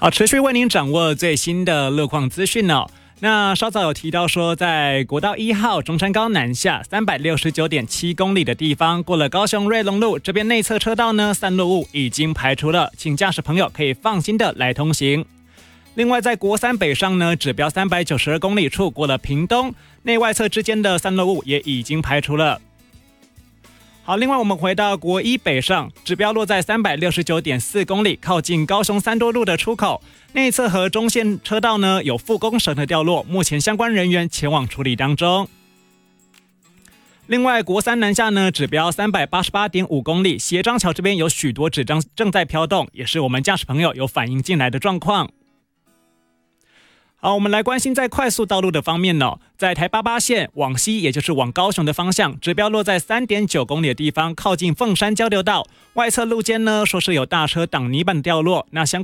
好，持续为您掌握最新的路况资讯哦。那稍早有提到说，在国道1号中山高南下369.7公里的地方，过了高雄瑞隆路这边内侧车道呢，散落物已经排除了，请驾驶朋友可以放心的来通行。另外，在国3北上呢，指标392公里处过了屏东内外侧之间的散落物也已经排除了。好，另外我们回到国1北上，指标落在369.4公里，靠近高雄三多路的出口内侧和中线车道呢有复工绳的掉落，目前相关人员前往处理当中。另外，国3南下呢，指标388.5公里，协章桥这边有许多纸张正在飘动，也是我们驾驶朋友有反映进来的状况。好，我们来关心在快速道路的方面呢，在台88线往西，也就是往高雄的方向，指标落在3.9公里的地方，靠近凤山交流道外侧路肩呢，说是有大车挡泥板掉落，那相